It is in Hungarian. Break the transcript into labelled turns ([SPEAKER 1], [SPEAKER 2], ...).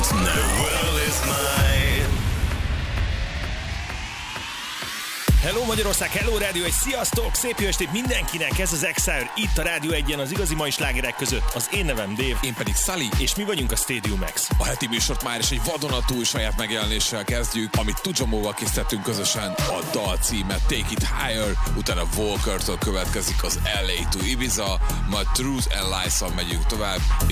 [SPEAKER 1] starts now. The world is mine.
[SPEAKER 2] Hello Magyarország, hello Rádió 1, sziasztok! Szép jó estét mindenkinek, ez az Exile, itt a Rádió 1-en az igazi mai slágerek között. Az én nevem Dave.
[SPEAKER 3] Én pedig Sully.
[SPEAKER 2] És mi vagyunk a Stadium X.
[SPEAKER 3] A heti műsort már is egy vadonatúj saját megjelenéssel kezdjük, amit Tujamóval készítettünk közösen. A dal címe Take It Higher, utána Walker-től következik az LA to Ibiza, majd Truth and Lies-szal megyünk tovább,